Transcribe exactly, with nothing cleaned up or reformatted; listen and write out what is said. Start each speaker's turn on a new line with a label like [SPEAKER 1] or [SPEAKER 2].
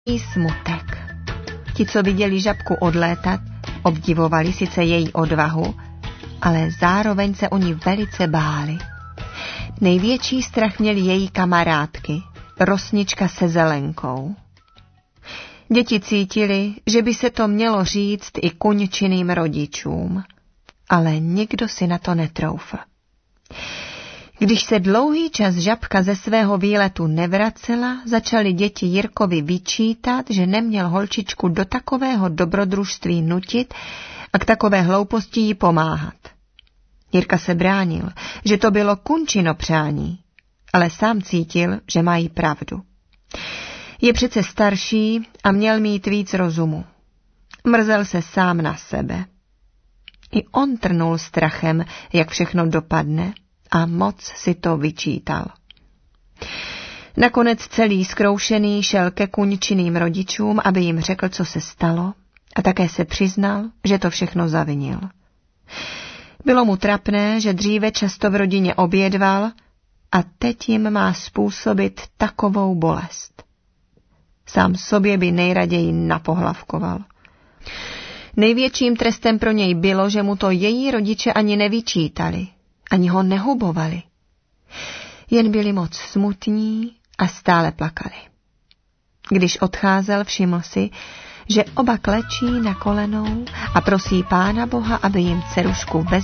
[SPEAKER 1] smutek. Ti, co viděli žabku odlétat, obdivovali sice její odvahu, ale zároveň se o ní velice báli. Největší strach měli její kamarádky, rosnička se zelenkou. Děti cítili, že by se to mělo říct i kuňčiným rodičům, ale nikdo si na to netroufl. Když se dlouhý čas žabka ze svého výletu nevracela, začali děti Jirkovi vyčítat, že neměl holčičku do takového dobrodružství nutit a k takové hlouposti jí pomáhat. Jirka se bránil, že to bylo kunčino přání, ale sám cítil, že mají pravdu. Je přece starší a měl mít víc rozumu. Mrzel se sám na sebe. I on trnul strachem, jak všechno dopadne, a moc si to vyčítal. Nakonec celý zkroušený šel ke kuňčiným rodičům, aby jim řekl, co se stalo, a také se přiznal, že to všechno zavinil. Bylo mu trapné, že dříve často v rodině obědval a teď jim má způsobit takovou bolest. Sám sobě by nejraději napohlavkoval. Největším trestem pro něj bylo, že mu to její rodiče ani nevyčítali, ani ho nehubovali. Jen byli moc smutní a stále plakali. Když odcházel, všiml si, že oba klečí na kolenou a prosí Pána Boha, aby jim dcerušku vezl